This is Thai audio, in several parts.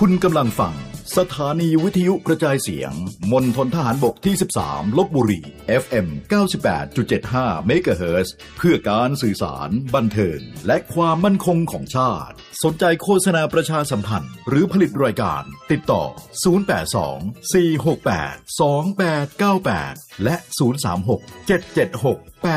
คุณกำลังฟังสถานีวิทยุกระจายเสียงมณฑลทหารบกที่13ลพบุรี FM 98.75 เมกะเฮิรตซ์เพื่อการสื่อสารบันเทิงและความมั่นคงของชาติสนใจโฆษณาประชาสัมพันธ์หรือผลิตรายการติดต่อ082 468 2898และ036 776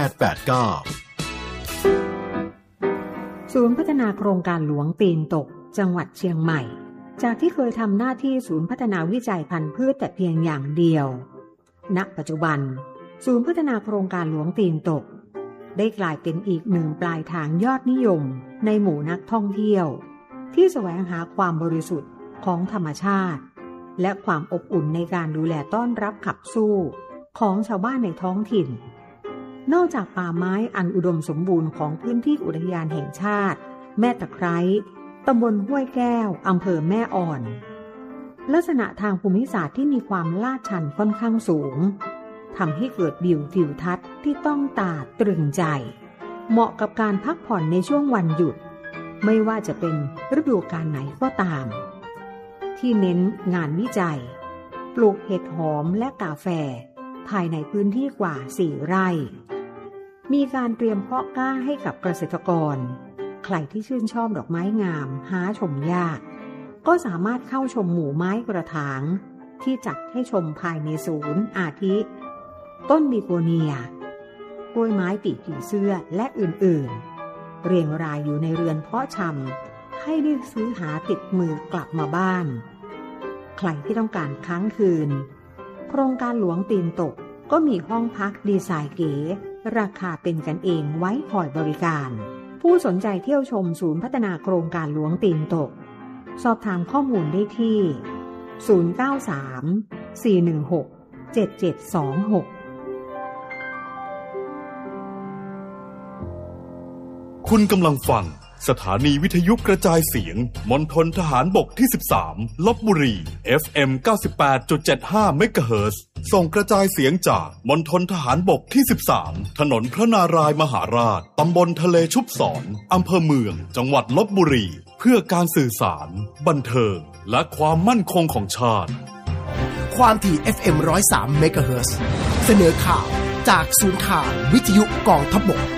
889 ศูนย์พัฒนาโครงการหลวงตีนตกจังหวัดเชียงใหม่จากที่เคยทำหน้าที่ศูนย์พัฒนาวิจัยพันธุ์พืชแต่เพียงอย่างเดียวณปัจจุบันศูนย์พัฒนาโครงการหลวงตีนตกได้กลายเป็นอีกหนึ่งปลายทางยอดนิยมในหมู่นักท่องเที่ยวที่แสวงหาความบริสุทธิ์ของธรรมชาติและความอบอุ่นในการดูแลต้อนรับขับสู้ของชาวบ้านในท้องถิ่นนอกจากป่าไม้อันอุดมสมบูรณ์ของพื้นที่อุทยานแห่งชาติแม่ตะไคร้ตำบลห้วยแก้วอำเภอแม่อ่อนลักษณะทางภูมิศาสตร์ที่มีความลาดชันค่อนข้างสูงทำให้เกิดวิวทิวทัศน์ที่ต้องตาตรึงใจเหมาะกับการพักผ่อนในช่วงวันหยุดไม่ว่าจะเป็นฤดูกาลไหนก็ตามที่เน้นงานวิจัยปลูกเห็ดหอมและกาแฟภายในพื้นที่กว่า4 ไร่มีการเตรียมเพาะกล้าให้กับเกษตรกรใครที่ชื่นชอบดอกไม้งามหาชมยากก็สามารถเข้าชมหมู่ไม้กระถางที่จัดให้ชมภายในศูนย์อาทิต้นบิโกเนียกล้วยไม้ปีกผีเสื้อและอื่นๆเรียงรายอยู่ในเรือนเพาะชำให้ได้ซื้อหาติดมือกลับมาบ้านใครที่ต้องการค้างคืนโครงการหลวงตีนตกก็มีห้องพักดีไซน์เก๋ราคาเป็นกันเองไว้คอยบริการผู้สนใจเที่ยวชมศูนย์พัฒนาโครงการหลวงตีนตกสอบถามข้อมูลได้ที่093 416 7726 คุณกำลังฟังสถานีวิทยุกระจายเสียงมณฑลทหารบกที่13ลพบุรี FM 98.75 เมกะเฮิรตซ์ส่งกระจายเสียงจากมณฑลทหารบกที่13ถนนพระนารายมหาราชตำบลทะเลชุบศรอำเภอเมืองจังหวัดลพบุรีเพื่อการสื่อสารบันเทิงและความมั่นคงของชาติความถี่ FM 103 เมกะเฮิรตซ์เสนอข่าวจากศูนย์ข่าววิทยุกองทัพบก